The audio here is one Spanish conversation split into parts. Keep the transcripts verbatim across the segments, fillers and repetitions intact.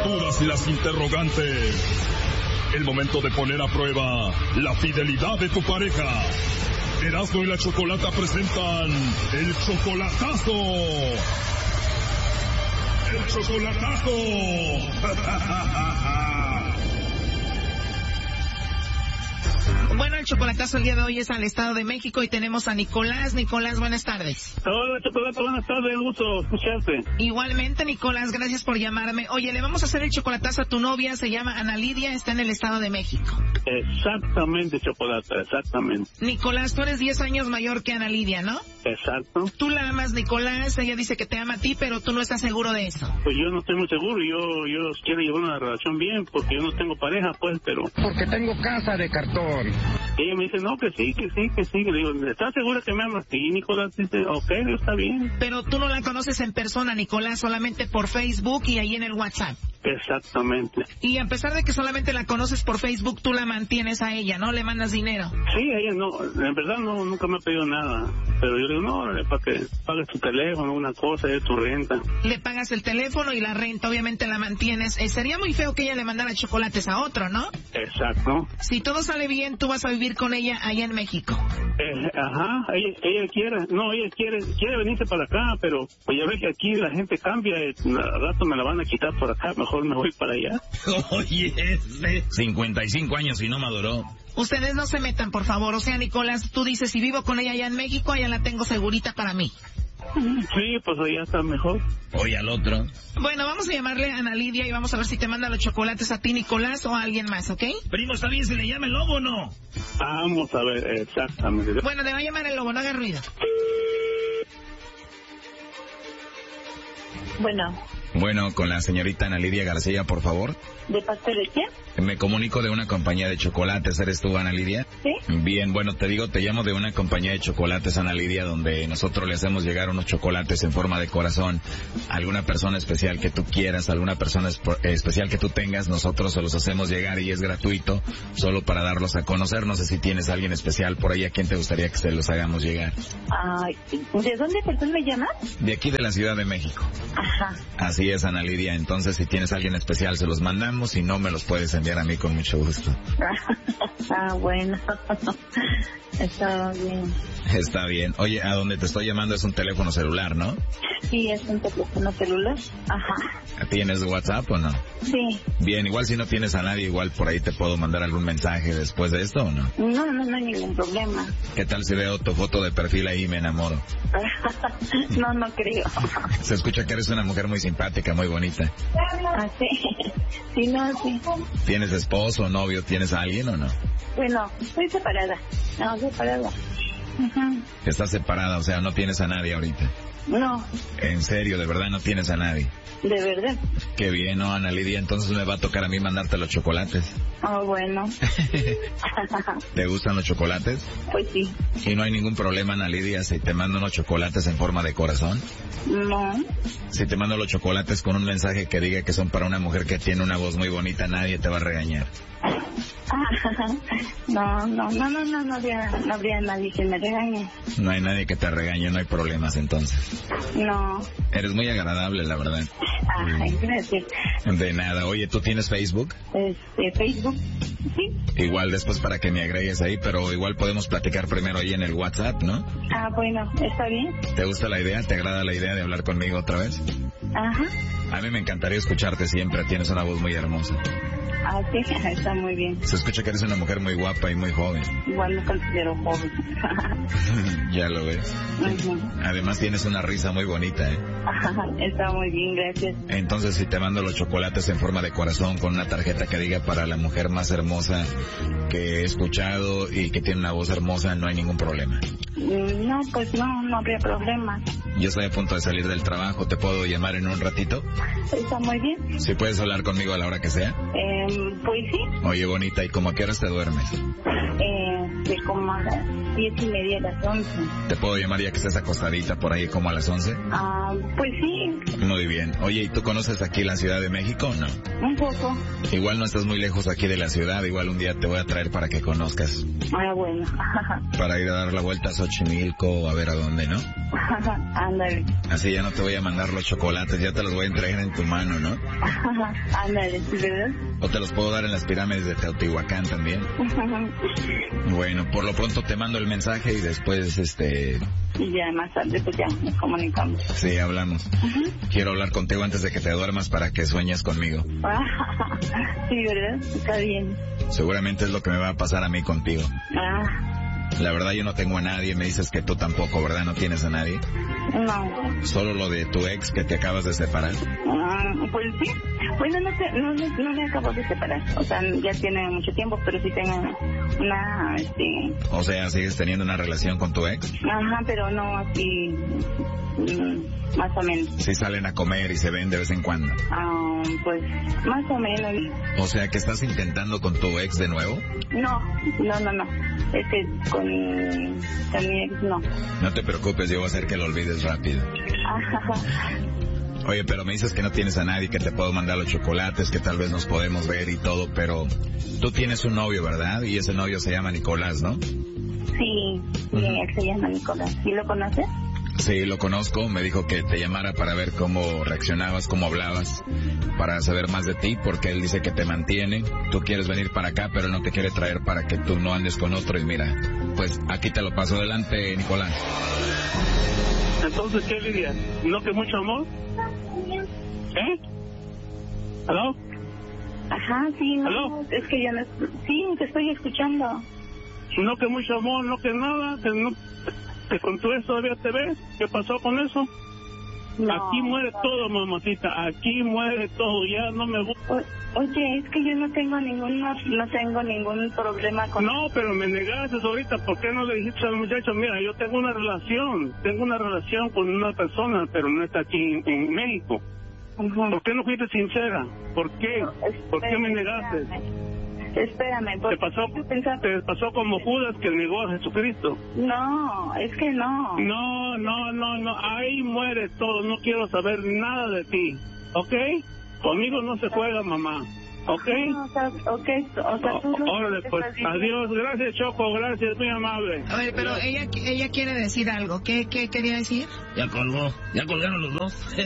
las dudas y las interrogantes. El momento de poner a prueba la fidelidad de tu pareja. Erasmo y la Chocolata presentan el chocolatazo. ¡El chocolatazo! Bueno, el chocolatazo el día de hoy es al Estado de México y tenemos a Nicolás. Nicolás, buenas tardes. Hola, Chocolata, buenas tardes, gusto escucharte. Igualmente, Nicolás, gracias por llamarme. Oye, le vamos a hacer el chocolatazo a tu novia, se llama Ana Lidia, está en el Estado de México. Exactamente, Chocolata, exactamente. Nicolás, tú eres diez años mayor que Ana Lidia, ¿no? Exacto. Tú la amas, Nicolás, ella dice que te ama a ti, pero tú no estás seguro de eso. Pues yo no estoy muy seguro, yo yo quiero llevar una relación bien, porque yo no tengo pareja, pues, pero... Porque tengo casa de cartón. Ella me dice, no, que sí, que sí, que sí. Le digo, ¿estás segura que me amas? Sí, Nicolás. Dice, ok, está bien. Pero tú no la conoces en persona, Nicolás, solamente por Facebook y ahí en el WhatsApp. Exactamente. Y a pesar de que solamente la conoces por Facebook, tú la mantienes a ella, ¿no? Le mandas dinero. Sí, ella no, en verdad no, nunca me ha pedido nada. Pero yo le digo, no, para que pagues tu teléfono, una cosa, es tu renta. Le pagas el teléfono y la renta, obviamente la mantienes. Eh, sería muy feo que ella le mandara chocolates a otro, ¿no? Exacto. Si todo sale bien, tú vas a vivir con ella allá en México. Eh, ajá, ella, ella quiere, no, ella quiere, quiere venirse para acá, pero pues ya ve que aquí la gente cambia, eh, al rato me la van a quitar por acá, mejor me voy para allá. Oye, este... cincuenta y cinco años y no maduró. Ustedes no se metan, por favor. O sea, Nicolás, tú dices, si vivo con ella allá en México, allá la tengo segurita para mí. Sí, pues allá está mejor. Oye, al otro. Bueno, vamos a llamarle a Ana Lidia y vamos a ver si te manda los chocolates a ti, Nicolás, o a alguien más, ¿ok? Primo, ¿está bien si le llama el lobo o no? Vamos a ver, exactamente. Bueno, le va a llamar el lobo, no haga ruido. Bueno. Bueno, con la señorita Ana Lidia García, por favor. ¿De parte de quién? Me comunico de una compañía de chocolates. ¿Eres tú, Ana Lidia? Sí. Bien, bueno, te digo, te llamo de una compañía de chocolates, Ana Lidia, donde nosotros le hacemos llegar unos chocolates en forma de corazón a alguna persona especial que tú quieras, alguna persona esp- especial que tú tengas. Nosotros se los hacemos llegar y es gratuito, solo para darlos a conocer. No sé si tienes a alguien especial por ahí a quien te gustaría que se los hagamos llegar. Ay, ¿de dónde perdón me llamas? De aquí de la Ciudad de México. Ajá. Así es, Ana Lidia. Entonces, si tienes a alguien especial, se los mandamos. Si no, me los puedes enviar a mí con mucho gusto. Ah, bueno. Está bien. Está bien. Oye, a donde te estoy llamando es un teléfono celular, ¿no? Sí, es un teléfono celular. Ajá. ¿Tienes WhatsApp o no? Sí. Bien, igual si no tienes a nadie, igual por ahí te puedo mandar algún mensaje después de esto, ¿o no? No, no, no hay ningún problema. ¿Qué tal si veo tu foto de perfil ahí y me enamoro? No, no creo. Se escucha que eres una mujer muy simpática, muy bonita. Ah, sí. Sí, no, sí. ¿Tienes esposo, novio, tienes a alguien o no? Bueno, estoy separada. No, separada. Uh-huh. Estás separada, o sea, no tienes a nadie ahorita. No. En serio, de verdad no tienes a nadie. De verdad. Qué bien, ¿no, Ana Lidia? Entonces me va a tocar a mí mandarte los chocolates. Oh, bueno. ¿Te gustan los chocolates? Pues sí. ¿Y no hay ningún problema, Ana Lidia, si te mando unos chocolates en forma de corazón? No. Si te mando los chocolates con un mensaje que diga que son para una mujer que tiene una voz muy bonita, nadie te va a regañar. No, no, no, no, no, no habría, no habría nadie que me regañe. No hay nadie que te regañe, no hay problemas entonces. No. Eres muy agradable, la verdad. Ay, gracias. De nada. Oye, ¿tú tienes Facebook? Este, Facebook, sí. Igual después para que me agregues ahí, pero igual podemos platicar primero ahí en el WhatsApp, ¿no? Ah, bueno, ¿está bien? ¿Te gusta la idea? ¿Te agrada la idea de hablar conmigo otra vez? Ajá. A mí me encantaría escucharte siempre, tienes una voz muy hermosa. Ah, sí, está muy bien. Se escucha que eres una mujer muy guapa y muy joven. Igual me considero joven. Ya lo ves. Uh-huh. Además tienes una risa muy bonita, ¿eh? Ajá, está muy bien, gracias. Entonces, si te mando los chocolates en forma de corazón con una tarjeta que diga para la mujer más hermosa que he escuchado y que tiene una voz hermosa, no hay ningún problema. No, pues no, no habría problema. Yo estoy a punto de salir del trabajo, ¿te puedo llamar en un ratito? Está muy bien. ¿Si puedes hablar conmigo a la hora que sea? Eh, pues sí. Oye, bonita, ¿y cómo a qué horas te duermes? Eh, de como a las diez y media, a las once. ¿Te puedo llamar ya que estés acostadita por ahí como a las once? Ah, pues sí. Muy bien. Oye, ¿y tú conoces aquí la Ciudad de México o no? Un poco. Igual no estás muy lejos aquí de la ciudad, igual un día te voy a traer para que conozcas. Ah, bueno. Para ir a dar la vuelta a Xochimilco o a ver a dónde, ¿no? Ándale. Así ya no te voy a mandar los chocolates, ya te los voy a entregar en tu mano, ¿no? Ándale, ¿sí, verdad? O te los puedo dar en las pirámides de Teotihuacán también. Bueno, por lo pronto te mando el mensaje y después, este... Y ya más tarde pues ya nos comunicamos. Sí, hablamos. Uh-huh. Quiero hablar contigo antes de que te duermas para que sueñes conmigo. Sí, ¿verdad? Está bien. Seguramente es lo que me va a pasar a mí contigo. Ah. La verdad yo no tengo a nadie, me dices que tú tampoco, ¿verdad? ¿No tienes a nadie? No. ¿Solo lo de tu ex que te acabas de separar? Uh, pues sí. Bueno, no, te, no, no me acabo de separar. O sea, ya tiene mucho tiempo, pero sí tengo una, este... O sea, ¿sigues teniendo una relación con tu ex? Ajá, pero no así, mm, más o menos. ¿Sí salen a comer y se ven de vez en cuando? Ah, pues, más o menos. O sea, ¿que estás intentando con tu ex de nuevo? No, no, no, no. Es que con, con mi ex no. No te preocupes, yo voy a hacer que lo olvides rápido. Ajá. Oye, pero me dices que no tienes a nadie, que te puedo mandar los chocolates, que tal vez nos podemos ver y todo, pero tú tienes un novio, ¿verdad? Y ese novio se llama Nicolás, ¿no? Sí, mi ex se llama Nicolás. ¿Sí lo conoces? Sí, lo conozco. Me dijo que te llamara para ver cómo reaccionabas, cómo hablabas, para saber más de ti, porque él dice que te mantiene. Tú quieres venir para acá, pero no te quiere traer para que tú no andes con otro. Y mira, pues aquí te lo paso adelante, Nicolás. Entonces, ¿qué, Lidia? ¿No que mucho amor? ¿Eh? ¿Aló? Ajá, sí, no, ¿Aló? es que yo no... Sí, te estoy escuchando. No que mucho amor, no que nada, que no... que con tu ex todavía te ves. ¿Qué pasó con eso? No, aquí muere no. todo, mamacita, aquí muere todo, ya no me gusta. O, oye, es que yo no tengo ningún, no, no tengo ningún problema con... No, pero me negaste ahorita, ¿por qué no le dijiste al muchacho, mira, yo tengo una relación, tengo una relación con una persona, pero no está aquí en, en México? Uh-huh. ¿Por qué no fuiste sincera? ¿Por qué? No, ¿Por qué me negaste? Espérame, ¿Te pasó, ¿Te pasó como Judas que negó a Jesucristo? No, es que no. No, no, no, no, ahí muere todo, no quiero saber nada de ti, ¿ok? Conmigo no se juega, mamá, ¿ok? No, o sea, ok, o sea, tú no... Órale, pues, adiós, gracias, Choco, gracias, muy amable. A ver, pero ella ella quiere decir algo, ¿qué, qué quería decir? Ya colgó, ya colgaron los dos.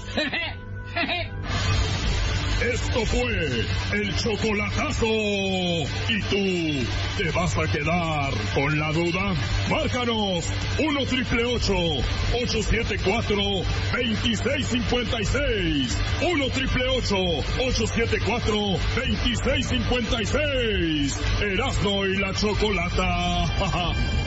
Esto fue el chocolatazo. ¿Y tú te vas a quedar con la duda? Márcanos uno triple ocho, ocho siete cuatro, dos seis cinco seis. uno triple ocho, ocho siete cuatro, dos seis cinco seis. Erasmo y la Chocolata.